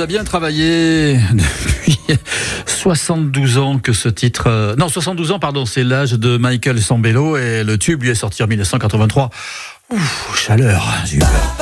a bien travaillé depuis 72 ans que ce titre... Non, 72 ans, pardon, c'est l'âge de Michael Sambello et le tube lui est sorti en 1983. Ouf, chaleur, zut.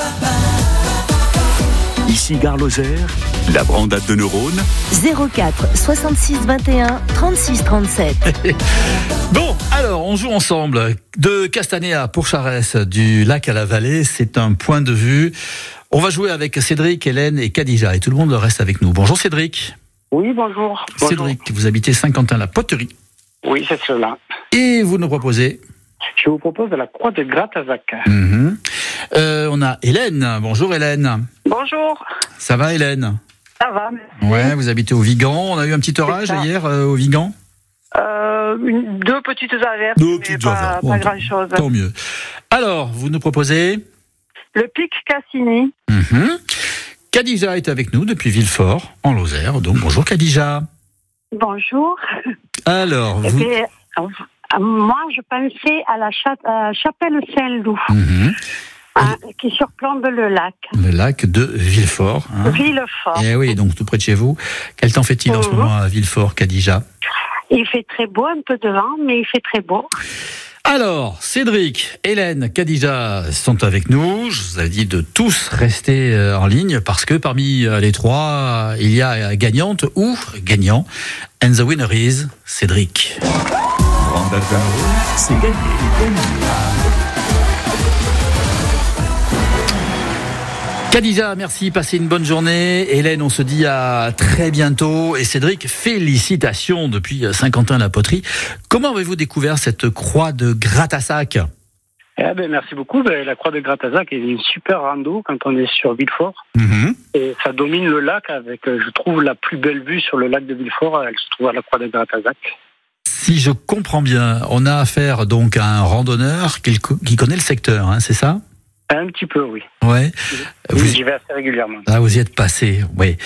Ici Gare Lozère, la brandade de neurones. 04 66 21 36 37. Bon, alors, on joue ensemble. De Castanet à Pourcharès, du lac à la vallée, c'est un point de vue. On va jouer avec Cédric, Hélène et Khadija. Et tout le monde reste avec nous. Bonjour Cédric. Oui, bonjour. Cédric, vous habitez Saint-Quentin-la-Poterie. Oui, c'est cela. Et vous nous proposez? Je vous propose de la croix de Gratazac. On a Hélène. Bonjour Hélène. Bonjour. Ça va Hélène? Ça va, merci. Ouais, vous habitez au Vigan. On a eu un petit orage hier au Vigan. Deux petites averses, mais pas grand-chose. Tant mieux. Alors, vous nous proposez? Le pic Cassini. Khadija est avec nous depuis Villefort, en Lozère. Donc, bonjour Khadija. Bonjour. Alors, vous... moi, je pensais à la chapelle Saint-Loup, qui surplombe le lac. Le lac de Villefort. Villefort. Eh oui, donc tout près de chez vous. Quel temps fait-il en ce moment à Villefort, Khadija? Il fait très beau, un peu de vent, mais il fait très beau. Alors, Cédric, Hélène, Khadija sont avec nous. Je vous avais dit de tous rester en ligne parce que parmi les trois, il y a gagnante ou gagnant. And the winner is Cédric. Brandade de neurones, c'est gagné. Khadija, merci, passez une bonne journée. Hélène, on se dit à très bientôt. Et Cédric, félicitations depuis Saint-Quentin-la-Poterie. Comment avez-vous découvert cette croix de Gratazac? Merci beaucoup. La croix de Gratazac est une super rando quand on est sur Villefort. Et ça domine le lac avec, je trouve, la plus belle vue sur le lac de Villefort. Elle se trouve à la croix de Gratazac. Si je comprends bien, on a affaire donc à un randonneur qui connaît le secteur, hein, c'est ça? Un petit peu, oui. Ouais. J'y vais assez régulièrement. Ah, vous y êtes passé, oui.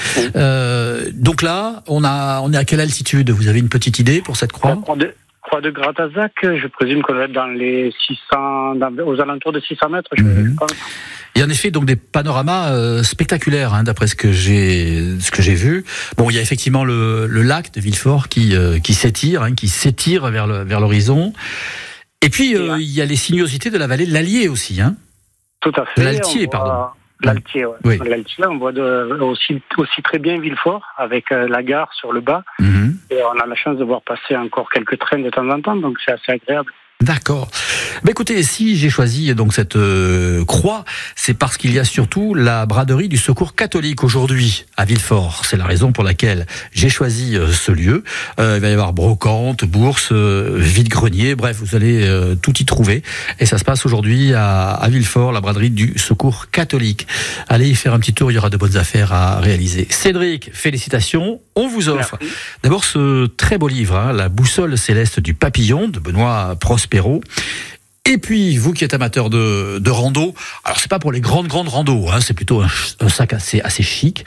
Donc là, on est à quelle altitude? Vous avez une petite idée pour cette croix? La croix de Gratazac, je présume qu'on va être dans les 600, aux alentours de 600 mètres, je pense. Il y a en effet donc des panoramas spectaculaires, hein, d'après ce que j'ai vu. Bon, il y a effectivement le lac de Villefort qui s'étire, hein, qui s'étire vers l'horizon. Et puis il y a les sinuosités de la vallée de l'Allier aussi, hein. Tout à fait. L'Altier, pardon. L'Altier, oui. Oui. L'Altier, on voit aussi très bien Villefort, avec la gare sur le bas. Et on a la chance de voir passer encore quelques trains de temps en temps, donc c'est assez agréable. D'accord. Écoutez, si j'ai choisi donc cette croix, c'est parce qu'il y a surtout la braderie du Secours catholique aujourd'hui à Villefort. C'est la raison pour laquelle j'ai choisi ce lieu. Il va y avoir brocante, bourse, vide-grenier, bref, vous allez tout y trouver. Et ça se passe aujourd'hui à Villefort, la braderie du Secours catholique. Allez y faire un petit tour, il y aura de bonnes affaires à réaliser. Cédric, félicitations. On vous offre d'abord ce très beau livre, hein, La boussole céleste du papillon de Benoît Prospero. Et puis, vous qui êtes amateur de rando, alors c'est pas pour les grandes randos, hein, c'est plutôt un sac assez chic.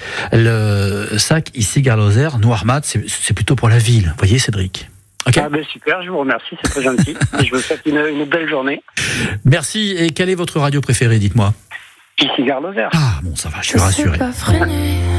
Le sac ici Gare Lozère, noir mat, c'est plutôt pour la ville. Vous voyez, Cédric? Okay. Super, je vous remercie, c'est très gentil. Et je vous souhaite une belle journée. Merci. Et quelle est votre radio préférée, dites-moi? Ici Gare Lozère. Ah bon, ça va, je suis rassuré.